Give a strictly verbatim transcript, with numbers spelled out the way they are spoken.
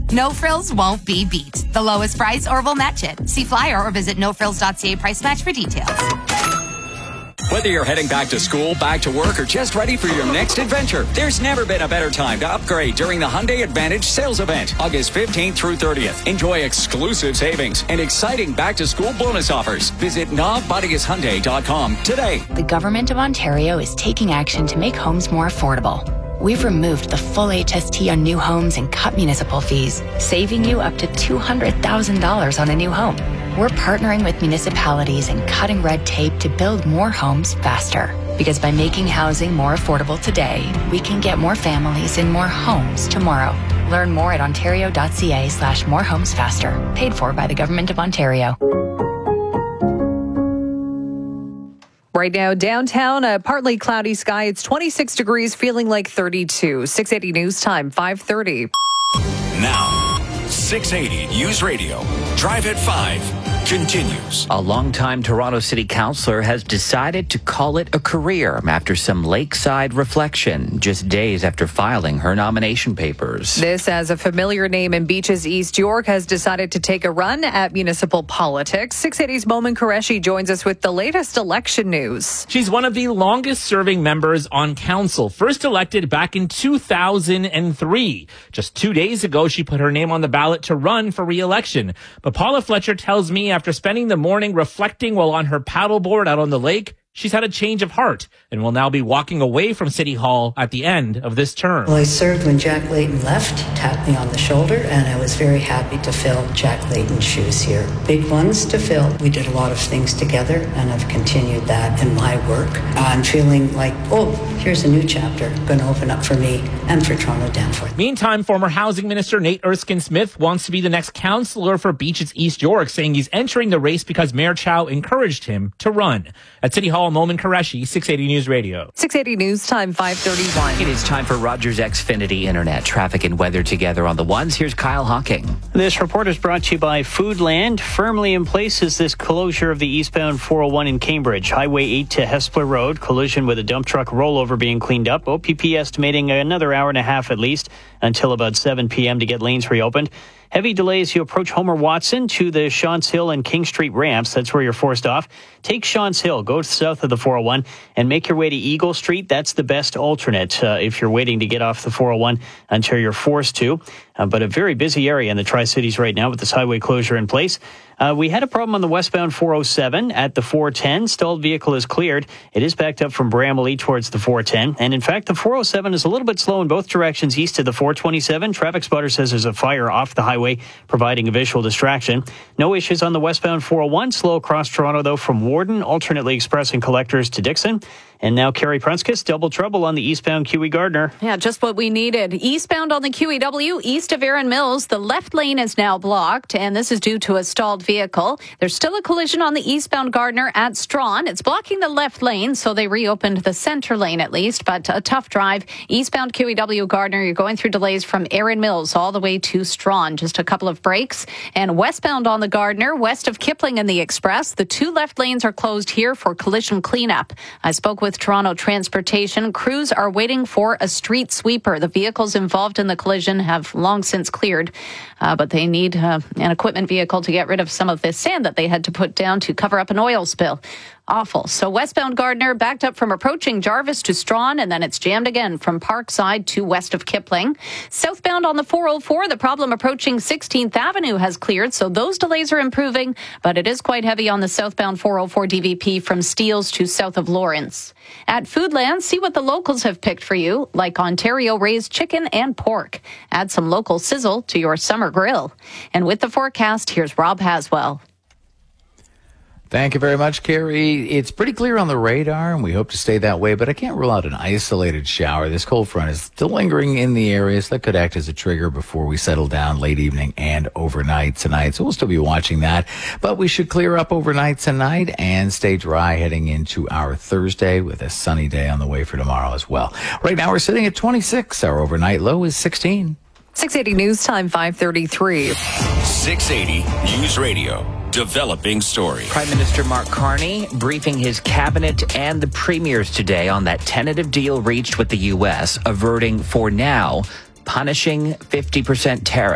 No Frills won't be beat. The lowest price or we'll match it. See flyer or visit no frills dot c a price match for details. Whether you're heading back to school, back to work, or just ready for your next adventure, there's never been a better time to upgrade during the Hyundai Advantage sales event, August fifteenth through thirtieth. Enjoy exclusive savings and exciting back-to-school bonus offers. Visit nav bodies hyundai dot com today. The Government of Ontario is taking action to make homes more affordable. We've removed the full H S T on new homes and cut municipal fees, saving you up to two hundred thousand dollars on a new home. We're partnering with municipalities and cutting red tape to build more homes faster. Because by making housing more affordable today, we can get more families in more homes tomorrow. Learn more at ontario dot c a slash more homes faster. Paid for by the Government of Ontario. Right now, downtown, a partly cloudy sky. It's twenty-six degrees, feeling like thirty-two. six eighty News Time, five thirty. Now, six eighty News Radio. Drive at five continues. A longtime Toronto City Councillor has decided to call it a career after some lakeside reflection, just days after filing her nomination papers. This, as a familiar name in Beaches East York, has decided to take a run at municipal politics. six eighty's Momin Qureshi joins us with the latest election news. She's one of the longest-serving members on council, first elected back in two thousand three. Just two days ago, she put her name on the ballot to run for re-election. But Paula Fletcher tells me after spending the morning reflecting while on her paddleboard out on the lake, she's had a change of heart and will now be walking away from City Hall at the end of this term. Well, I served when Jack Layton left, tapped me on the shoulder, and I was very happy to fill Jack Layton's shoes here. Big ones to fill. We did a lot of things together, and I've continued that in my work. I'm feeling like, oh, here's a new chapter going to open up for me and for Toronto Danforth. Meantime, former Housing Minister Nate Erskine-Smith wants to be the next councillor for Beaches East York, saying he's entering the race because Mayor Chow encouraged him to run. At City Hall, Momin Qureshi, six eighty News Radio. six eighty News Time, five thirty-one. It is time for Rogers Xfinity Internet. Traffic and weather together on the ones. Here's Kyle Hawking. This report is brought to you by Foodland. Firmly in place is this closure of the eastbound four oh one in Cambridge. Highway eight to Hespeler Road. Collision with a dump truck rollover being cleaned up. O P P estimating another hour and a half at least until about seven p.m. to get lanes reopened. Heavy delays you approach Homer Watson to the Shantz Hill and King Street ramps. That's where you're forced off. Take Shantz Hill, go south of the four oh one, and make your way to Eagle Street. That's the best alternate uh, if you're waiting to get off the four oh one until you're forced to. Uh, but a very busy area in the Tri-Cities right now with this highway closure in place. Uh, we had a problem on the westbound four oh seven at the four ten. Stalled vehicle is cleared. It is backed up from Bramalea towards the four ten. And in fact, the four oh seven is a little bit slow in both directions east of the four twenty-seven. Traffic spotter says there's a fire off the highway, providing a visual distraction. No issues on the westbound four oh one. Slow across Toronto, though, from Warden, alternately expressing collectors to Dixon. And now Carrie Prunskis, double trouble on the eastbound Q E Gardner. Yeah, just what we needed. Eastbound on the Q E W, east of Erin Mills, the left lane is now blocked, and this is due to a stalled vehicle. There's still a collision on the eastbound Gardner at Strawn. It's blocking the left lane, so they reopened the center lane at least, but a tough drive. Eastbound Q E W Gardner, you're going through delays from Erin Mills all the way to Strawn. Just a couple of breaks. And westbound on the Gardner, west of Kipling and the Express, the two left lanes are closed here for collision cleanup. I spoke with with Toronto Transportation. Crews are waiting for a street sweeper. The vehicles involved in the collision have long since cleared, uh, but they need uh, an equipment vehicle to get rid of some of the sand that they had to put down to cover up an oil spill. Awful. So westbound Gardner backed up from approaching Jarvis to Strawn, and then it's jammed again from Parkside to west of Kipling. Southbound on the four oh four, the problem approaching sixteenth Avenue has cleared, so those delays are improving, but it is quite heavy on the southbound four oh four D V P from Steeles to south of Lawrence. At Foodland, see what the locals have picked for you, like Ontario raised chicken and pork. Add some local sizzle to your summer grill. And with the forecast, here's Rob Haswell. Thank you very much, Carrie. It's pretty clear on the radar, and we hope to stay that way, but I can't rule out an isolated shower. This cold front is still lingering in the areas that could act as a trigger before we settle down late evening and overnight tonight. So we'll still be watching that, but we should clear up overnight tonight and stay dry heading into our Thursday with a sunny day on the way for tomorrow as well. Right now we're sitting at twenty-six. Our overnight low is sixteen. six eighty News Time, five thirty-three. six eighty News Radio. Developing story. Prime Minister Mark Carney briefing his cabinet and the premiers today on that tentative deal reached with the U S, averting for now punishing fifty percent tariffs.